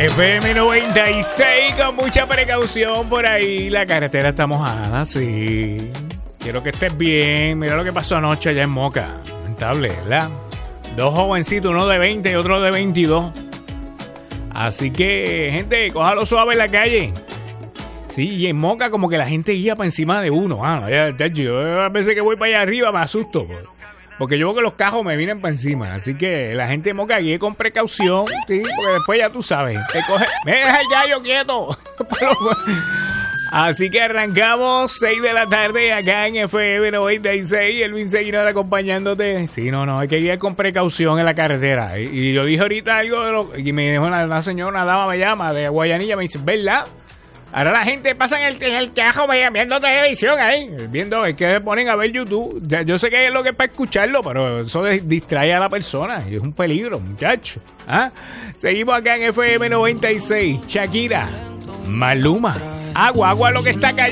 FM 96 con mucha precaución por ahí. La carretera está mojada, sí. Quiero que estés bien. Mira lo que pasó anoche allá en Moca. Lamentable, ¿verdad? Dos jovencitos, uno de 20 y otro de 22. Así que, gente, cójalo suave en la calle. Sí, y en Moca como que la gente guía para encima de uno. Yo a veces que voy para allá arriba me asusto. Porque yo veo que los cajos me vienen para encima. Así que la gente de Moca guíe con precaución. Sí, porque después ya tú sabes. Te coge. ¡Me deja el gallo quieto! Así que arrancamos 6 de la tarde acá en FM 96. Elvin seguirá acompañándote. Sí, no, hay que guiar con precaución en la carretera. Y yo dije ahorita algo de lo. Y me dijo una señora, una dama me llama de Guayanilla, me dice, ¿verdad? Ahora la gente pasa en el cajo viendo televisión ahí, es que se ponen a ver YouTube. Yo sé que es lo que es para escucharlo, pero eso distrae a la persona y es un peligro, muchacho. Seguimos acá en FM 96. Shakira, Maluma, agua lo que está cayendo.